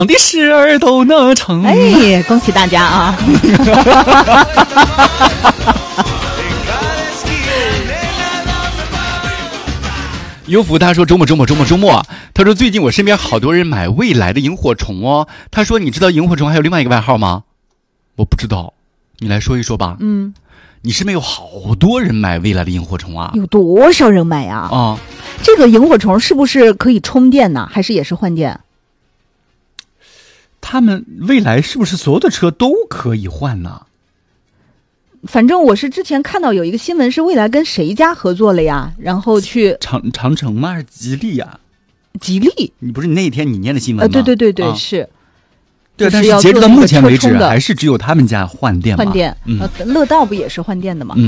的事儿都能成。 哎，恭喜大家啊！ 优福他说周末，他说最近我身边好多人买未来的萤火虫哦。他说你知道萤火虫还有另外一个外号吗？我不知道，你来说一说吧。你身边有好多人买未来的萤火虫啊？ 有多少人买呀？啊，这个萤火虫是不是可以充电呢？还是也是换电？ 他们未来是不是所有的车都可以换呢？ 反正我是之前看到有一个新闻，是未来跟谁家合作了呀？然后去长城吗？还是吉利呀？ 吉利？ 你不是那天你念的新闻吗？ 对、啊，是。 对，但是截止到目前为止，还是只有他们家换电嘛。 换电，乐道不也是换电的吗？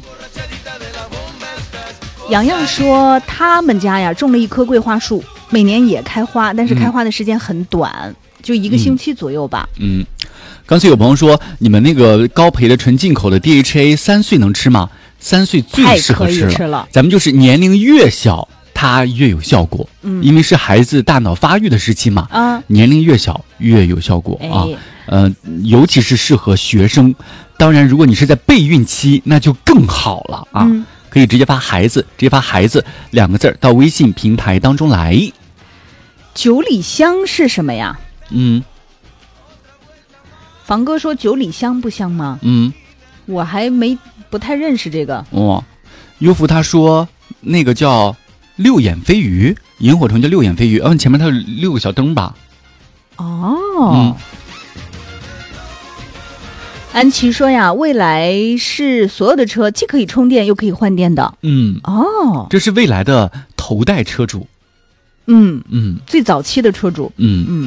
洋洋说他们家呀种了一棵桂花树，每年也开花，但是开花的时间很短，就1个星期左右吧。 刚才有朋友说，你们那个高培的纯进口的 DHA 3岁能吃吗？3岁最适合吃了。咱们就是年龄越小，它越有效果。因为是孩子大脑发育的时期嘛。年龄越小越有效果啊。尤其是适合学生。当然，如果你是在备孕期，那就更好了啊。可以直接发孩子2个字到微信平台当中来。 九里香是什么呀？房哥说九里香不香吗？我还不太认识这个。 优福他说那个叫6眼飞鱼，萤火虫叫6眼飞鱼，前面它有6个小灯吧。 安琪说呀，未来是所有的车既可以充电又可以换电的。 这是未来的头代车主。 最早期的车主。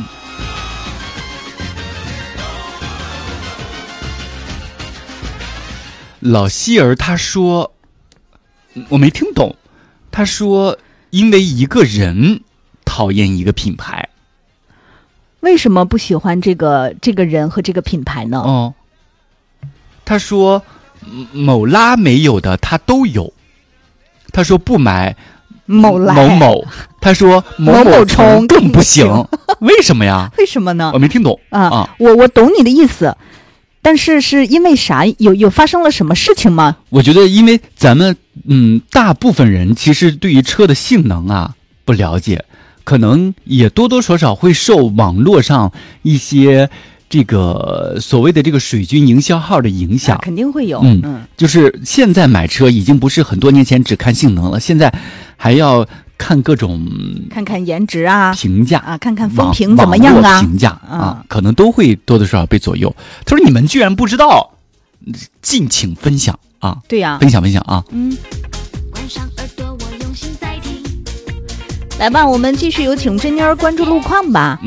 老希儿他说，我没听懂，他说因为一个人讨厌一个品牌。 为什么不喜欢这个人和这个品牌呢？ 他说某拉没有的他都有，他说不买某，他说某虫更不行。为什么呀？ 为什么呢？ 我没听懂我懂你的意思，但是是因为啥？有发生了什么事情吗？ 我觉得因为咱们大部分人其实对于车的性能不了解，可能也多多少少会受网络上一些这个所谓的这个水军营销号的影响。 肯定会有。 就是现在买车已经不是很多年前只看性能了，现在还要看各种看颜值评价看风评怎么样评价可能都会多多少少被左右。他说你们居然不知道，敬请分享对呀， 分享晚上耳朵我用心在听， 来吧，我们继续有请珍妮儿关注路况吧。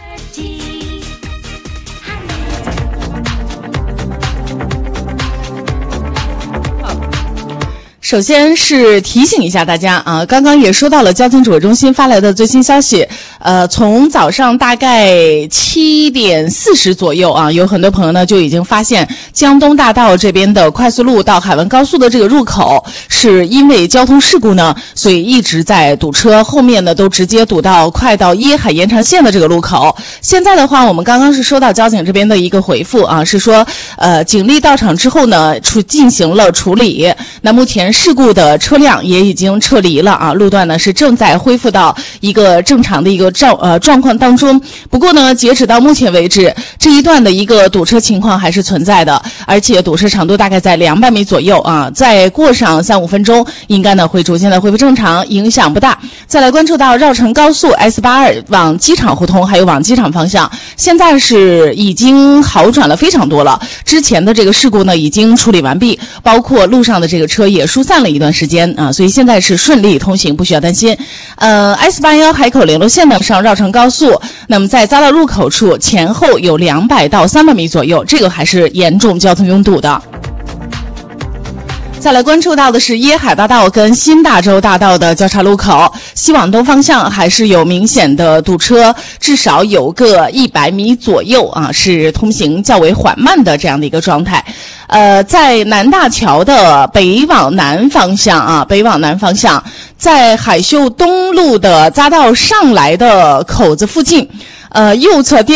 首先是提醒一下大家刚刚也收到了交通指挥中心发来的最新消息，从早上大概7点40左右有很多朋友呢就已经发现江东大道这边的快速路到海湾高速的这个入口是因为交通事故呢，所以一直在堵车，后面呢都直接堵到快到椰海延长线的这个路口。现在的话，我们刚刚是收到交警这边的一个回复是说警力到场之后呢进行了处理，那目前事故的车辆也已经撤离了路段呢是正在恢复到一个正常的一个状况当中。不过呢，截止到目前为止，这一段的一个堵车情况还是存在的，而且堵车长度大概在200米左右再过上3-5分钟，应该呢会逐渐的恢复正常，影响不大。再来关注到绕城高速 S82往机场互通还有往机场方向，现在是已经好转了非常多了，之前的这个事故呢已经处理完毕，包括路上的这个车也疏散了一段时间所以现在是顺利通行，不需要担心。S81海口联络线呢上绕城高速，那么在匝道入口处前后有200到300米左右，这个还是严重交通拥堵的。再来关注到的是椰海大道跟新大洲大道的交叉路口，西往东方向还是有明显的堵车，至少有个100米左右是通行较为缓慢的这样的一个状态。在南大桥的北往南方向在海秀东路的匝道上来的口子附近右侧